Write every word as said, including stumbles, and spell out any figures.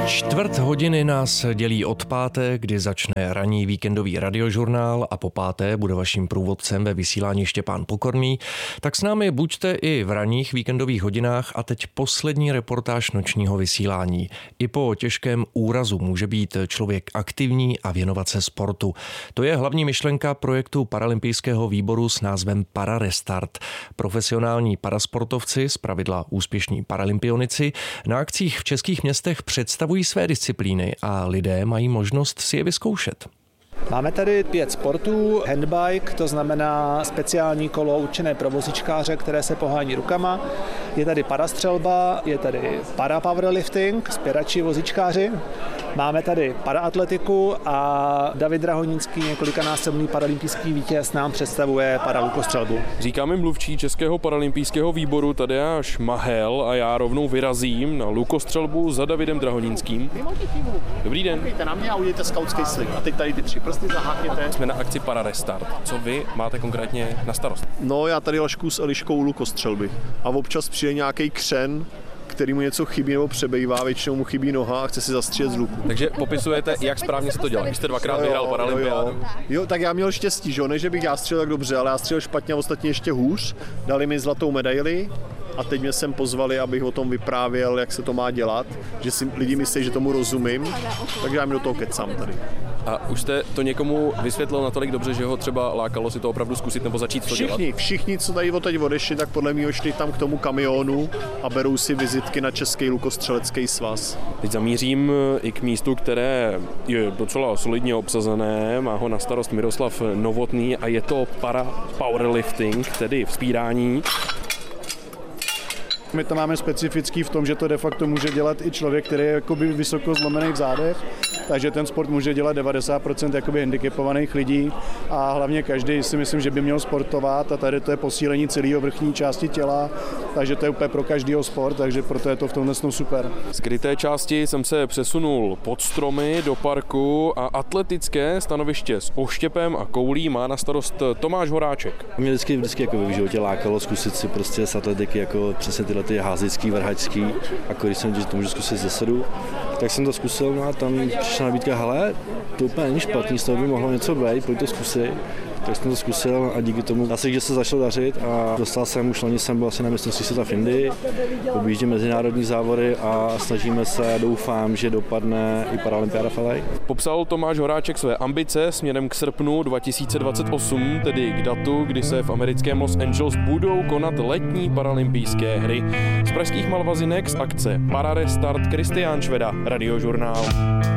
Čtvrt hodiny nás dělí od páté, kdy začne ranní víkendový radiožurnál a po páté bude vaším průvodcem ve vysílání Štěpán Pokorný. Tak s námi buďte i v ranních víkendových hodinách a teď poslední reportáž nočního vysílání. I po těžkém úrazu může být člověk aktivní a věnovat se sportu. To je hlavní myšlenka projektu Paralympijského výboru s názvem Pararestart. Profesionální parasportovci, zpravidla úspěšní paralympionici, na akcích v českých městech představují své disciplíny a lidé mají možnost si je vyzkoušet. Máme tady pět sportů, handbike, to znamená speciální kolo určené pro vozíčkáře, které se pohání rukama. Je tady parastřelba, je tady parapowerlifting, spěrači, vozíčkáři. Máme tady paraatletiku a David Drahonínský, několikanásobný paralympijský vítěz, nám představuje paralukostřelbu. Říkáme mluvčí Českého paralympijského výboru Tadeáš Mahel a já rovnou vyrazím na lukostřelbu za Davidem Drahonínským. Dobrý den. Pojďte na mě a udějte skautský slik. A teď tady ty tři prsty zahákněte. Jsme na akci Pararestart. Co vy máte konkrétně na starost? No, já tady lašku s Eliškou lukostřelby. A občas přijde nějaký křen, který mu něco chybí nebo přebejvá, většinou mu chybí noha a chce si zastřílet z luku. Takže popisujete, jak správně se to dělá. Vy jste dvakrát vyhrál paralympiádu. Jo, jo, tak já měl štěstí, že? Ne, že bych já střelil tak dobře, ale já střelil špatně a ostatně ještě hůř. Dali mi zlatou medaili a teď mě sem pozvali, abych o tom vyprávěl, jak se to má dělat, že si lidi myslí, že tomu rozumím, takže já mi do toho kecám tady. A už jste to někomu vysvětlil natolik dobře, že ho třeba lákalo si to opravdu zkusit nebo začít to dělat? Všichni, všichni, co tady odteď odešli, tak podle mě šli tam k tomu kamionu a berou si vizitky na Český lukostřelecký svaz. Teď zamířím i k místu, které je docela solidně obsazené. Má ho na starost Miroslav Novotný a je to para powerlifting, tedy vzpírání. My to máme specifický v tom, že to de facto může dělat i člověk, který je jakoby vysoko zlomený v zádech, takže ten sport může dělat devadesát procent jakoby handicapovaných lidí a hlavně každý si myslím, že by měl sportovat a tady to je posílení celého vrchní části těla, takže to je úplně pro každýho sport, takže proto je to v tomhle super. Z kryté části jsem se přesunul pod stromy do parku a atletické stanoviště s oštěpem a koulí má na starost Tomáš Horáček. Mě vždycky, vždycky jako v životě lákalo zkusit si prostě z atletiky jako přesně tyhle ty házecký, vrhačský, a když jsem viděl, že to můžu zkusit ze sedu, tak jsem to zkusil, no a tam přišla nabídka, hele, to úplně není špatný, z toho by mohlo něco být, pojď to zkusit. Tak jsem to zkusil a díky tomu asi, že se začalo dařit a dostal jsem už loni, jsem byl asi na mistrovství světa v Indii, objíždím mezinárodní závody a snažíme se, doufám, že dopadne i paralympiáda v L A. Popsal Tomáš Horáček své ambice směrem k srpnu dva tisíce dvacet osm, tedy k datu, kdy se v americkém Los Angeles budou konat letní paralympijské hry. Z pražských Malvazinek z akce Pararestart Kristián Šveda, Radiožurnál.